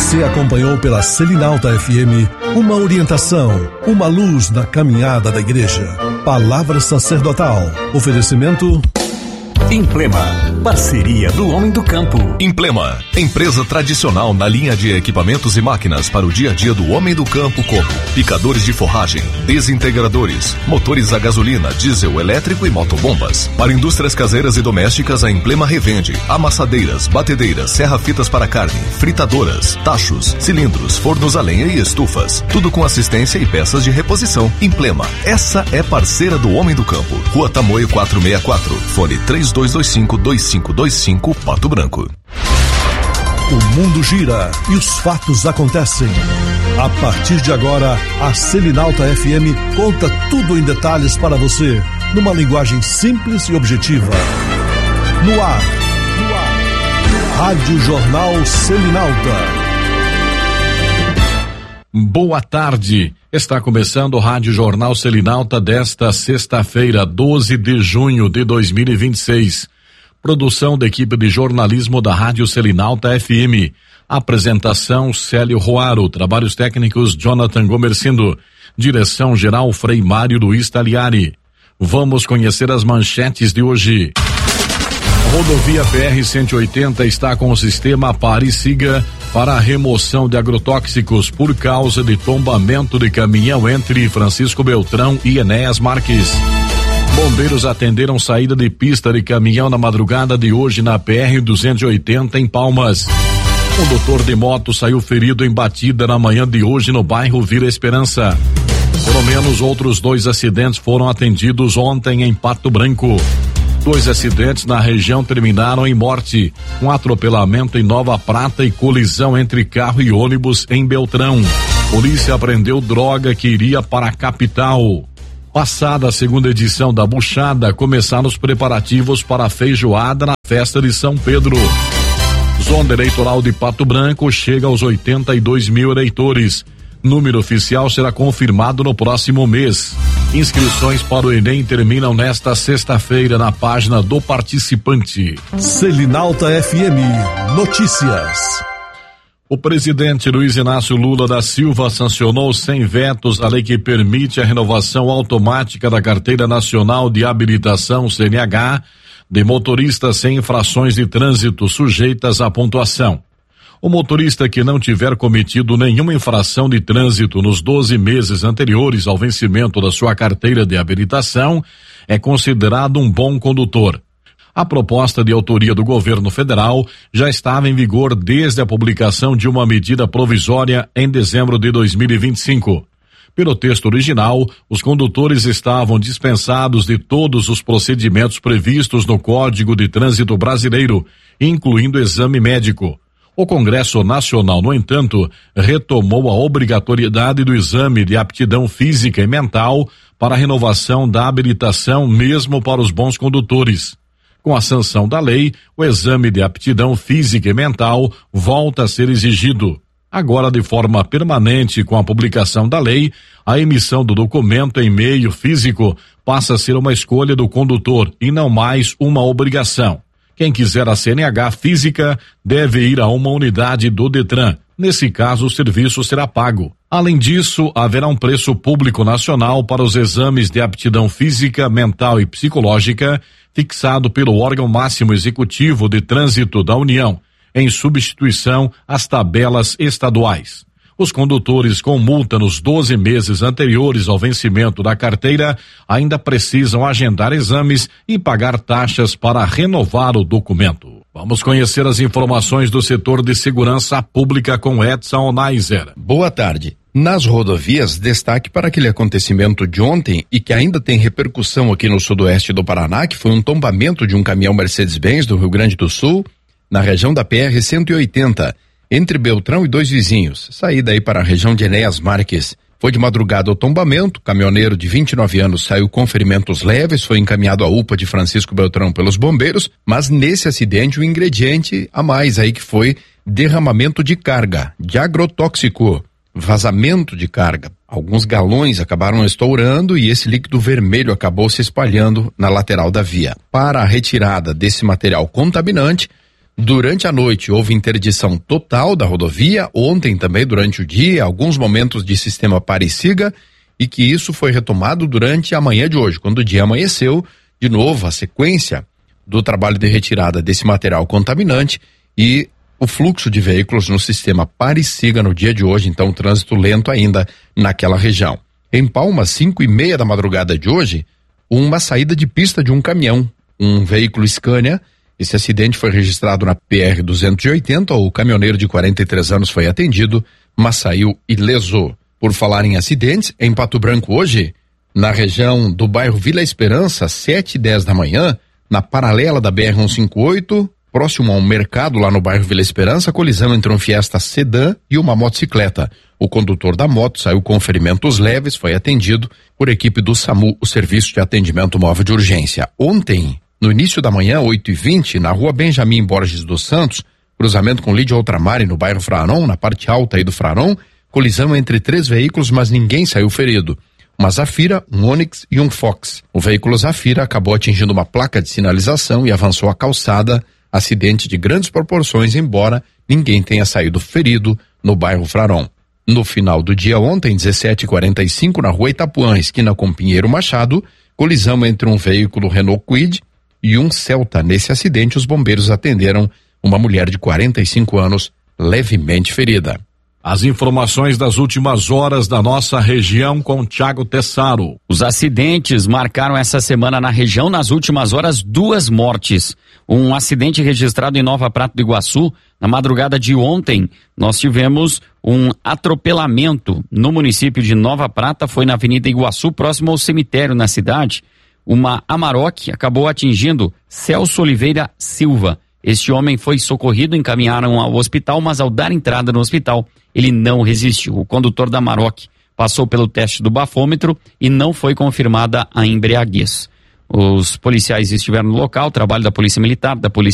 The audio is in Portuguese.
Você acompanhou pela Selinalta FM uma orientação, uma luz na caminhada da igreja. Palavra sacerdotal. Oferecimento Implema, parceria do homem do campo. Implema, empresa tradicional na linha de equipamentos e máquinas para o dia a dia do homem do campo, como picadores de forragem, desintegradores, motores a gasolina, diesel, elétrico e motobombas. Para indústrias caseiras e domésticas, a Implema revende amassadeiras, batedeiras, serra-fitas para carne, fritadoras, tachos, cilindros, fornos a lenha e estufas. Tudo com assistência e peças de reposição. Implema, essa é parceira do homem do campo. Rua Tamoio 464, fone 3225-2525, Pato Branco. O mundo gira e os fatos acontecem. A partir de agora, a Selinalta FM conta tudo em detalhes para você, numa linguagem simples e objetiva. No ar. Rádio Jornal Selinalta. Boa tarde. Está começando o Rádio Jornal Selinalta desta sexta-feira, 12 de junho de 2026. Produção da equipe de jornalismo da Rádio Selinalta FM. Apresentação Célio Roaro. Trabalhos técnicos Jonathan Gomercindo. Direção geral Frei Mário Luiz Taliari. Vamos conhecer as manchetes de hoje. A rodovia PR-180 está com o sistema Pare e Siga para a remoção de agrotóxicos por causa de tombamento de caminhão entre Francisco Beltrão e Enéas Marques. Bombeiros atenderam saída de pista de caminhão na madrugada de hoje na PR-280 em Palmas. Condutor de moto saiu ferido em batida na manhã de hoje no bairro Vila Esperança. Pelo menos outros 2 acidentes foram atendidos ontem em Pato Branco. 2 acidentes na região terminaram em morte, um atropelamento em Nova Prata e colisão entre carro e ônibus em Beltrão. Polícia apreendeu droga que iria para a capital. Passada a segunda edição da Buchada, começaram os preparativos para a feijoada na festa de São Pedro. Zona eleitoral de Pato Branco chega aos 82 mil eleitores. Número oficial será confirmado no próximo mês. Inscrições para o Enem terminam nesta sexta-feira na página do participante. Selinalta FM Notícias. O presidente Luiz Inácio Lula da Silva sancionou sem vetos a lei que permite a renovação automática da Carteira Nacional de Habilitação CNH de motoristas sem infrações de trânsito sujeitas à pontuação. O motorista que não tiver cometido nenhuma infração de trânsito nos 12 meses anteriores ao vencimento da sua carteira de habilitação é considerado um bom condutor. A proposta de autoria do governo federal já estava em vigor desde a publicação de uma medida provisória em dezembro de 2025. Pelo texto original, os condutores estavam dispensados de todos os procedimentos previstos no Código de Trânsito Brasileiro, incluindo exame médico. O Congresso Nacional, no entanto, retomou a obrigatoriedade do exame de aptidão física e mental para a renovação da habilitação mesmo para os bons condutores. Com a sanção da lei, o exame de aptidão física e mental volta a ser exigido. Agora, de forma permanente, com a publicação da lei, a emissão do documento em meio físico passa a ser uma escolha do condutor e não mais uma obrigação. Quem quiser a CNH física deve ir a uma unidade do Detran. Nesse caso, o serviço será pago. Além disso, haverá um preço público nacional para os exames de aptidão física, mental e psicológica, fixado pelo órgão máximo executivo de trânsito da União, em substituição às tabelas estaduais. Os condutores com multa nos 12 meses anteriores ao vencimento da carteira ainda precisam agendar exames e pagar taxas para renovar o documento. Vamos conhecer as informações do setor de segurança pública com Edson Neiser. Boa tarde. Nas rodovias, destaque para aquele acontecimento de ontem e que ainda tem repercussão aqui no sudoeste do Paraná, que foi um tombamento de um caminhão Mercedes-Benz do Rio Grande do Sul, na região da PR-180. Entre Beltrão e 2 vizinhos, saída aí para a região de Enéas Marques. Foi de madrugada o tombamento, caminhoneiro de 29 anos saiu com ferimentos leves, foi encaminhado à UPA de Francisco Beltrão pelos bombeiros, mas nesse acidente o ingrediente a mais aí que foi derramamento de carga, de agrotóxico, vazamento de carga. Alguns galões acabaram estourando e esse líquido vermelho acabou se espalhando na lateral da via. Para a retirada desse material contaminante, Durante a noite houve interdição total da rodovia, ontem também durante o dia, alguns momentos de sistema pare-siga, e que isso foi retomado durante a manhã de hoje, quando o dia amanheceu, de novo a sequência do trabalho de retirada desse material contaminante e o fluxo de veículos no sistema pare-siga no dia de hoje, então trânsito lento ainda naquela região. Em Palmas, 5:30 da madrugada de hoje, uma saída de pista de um caminhão, um veículo Scania. Esse acidente foi registrado na PR-280, o caminhoneiro de 43 anos foi atendido, mas saiu ileso. Por falar em acidentes, em Pato Branco hoje, na região do bairro Vila Esperança, 7:10 da manhã, na paralela da BR-158, próximo a um mercado lá no bairro Vila Esperança, colisão entre um Fiesta sedã e uma motocicleta. O condutor da moto saiu com ferimentos leves, foi atendido por equipe do SAMU, o Serviço de Atendimento Móvel de Urgência. Ontem, no início da manhã, 8:20, na rua Benjamin Borges dos Santos, cruzamento com Lídia Ultramar no bairro Fraron, na parte alta aí do Fraron, colisão entre 3 veículos, mas ninguém saiu ferido. Uma Zafira, um Onix e um Fox. O veículo Zafira acabou atingindo uma placa de sinalização e avançou a calçada. Acidente de grandes proporções, embora ninguém tenha saído ferido no bairro Fraron. No final do dia ontem, 17h45, na rua Itapuã, esquina com Pinheiro Machado, colisão entre um veículo Renault Kwid e um Celta. Nesse acidente, os bombeiros atenderam uma mulher de 45 anos, levemente ferida. As informações das últimas horas da nossa região com Thiago Tessaro. Os acidentes marcaram essa semana na região, nas últimas horas, 2 mortes. Um acidente registrado em Nova Prata do Iguaçu. Na madrugada de ontem, nós tivemos um atropelamento no município de Nova Prata, foi na Avenida Iguaçu, próximo ao cemitério na cidade. Uma Amarok acabou atingindo Celso Oliveira Silva. Este homem foi socorrido, encaminharam ao hospital, mas ao dar entrada no hospital, ele não resistiu. O condutor da Amarok passou pelo teste do bafômetro e não foi confirmada a embriaguez. Os policiais estiveram no local, trabalho da Polícia Militar, da Polícia